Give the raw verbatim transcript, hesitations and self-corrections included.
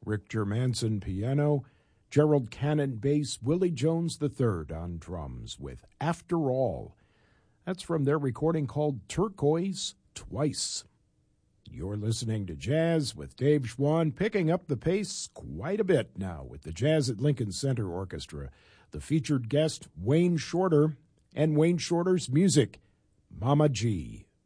Rick Germanson piano, Gerald Cannon bass, Willie Jones the third on drums with After All. That's from their recording called Turquoise Twice. You're listening to Jazz with Dave Schwann, picking up the pace quite a bit now with the Jazz at Lincoln Center Orchestra. The featured guest, Wayne Shorter, and Wayne Shorter's music, Mama G.